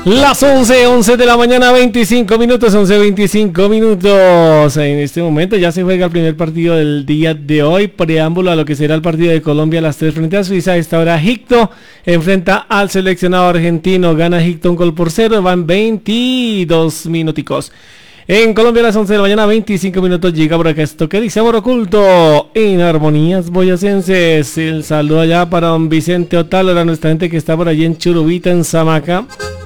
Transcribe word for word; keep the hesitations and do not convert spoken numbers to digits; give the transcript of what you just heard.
Las once, once de la mañana, veinticinco minutos, once, veinticinco minutos. En este momento ya se juega el primer partido del día de hoy, preámbulo a lo que será el partido de Colombia a las tres frente a Suiza. A esta hora Egipto enfrenta al seleccionado argentino, gana Egipto un gol por cero, van veintidós minuticos. En Colombia a las once de la mañana, veinticinco minutos, llega por acá esto que dice Amor Oculto en Armonías Boyacenses. El saludo allá para don Vicente Otálora, nuestra gente que está por allí en Churubita, en Samaca.